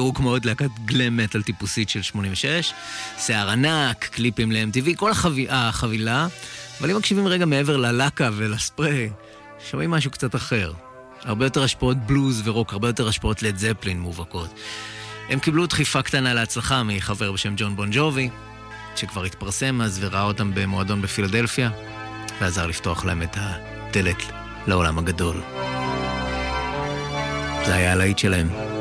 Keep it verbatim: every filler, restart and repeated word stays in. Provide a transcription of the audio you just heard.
פירוק מאוד להקת גלם מטל טיפוסית של שמונים ושש, שיער ענק, קליפים ל-אם טי וי, כל החבילה, החבילה, אבל אם מקשיבים רגע מעבר ללקה ולספרי, שומעים משהו קצת אחר. הרבה יותר השפעות בלוז ורוק, הרבה יותר השפעות לד זפלין מובהקות. הם קיבלו דחיפה קטנה להצלחה מחבר בשם ג'ון בון ג'ובי, שכבר התפרסם אז וראה אותם במועדון בפילדלפיה, ועזר לפתוח להם את הדלת לעולם הגדול. זה היה הלהיט שלהם.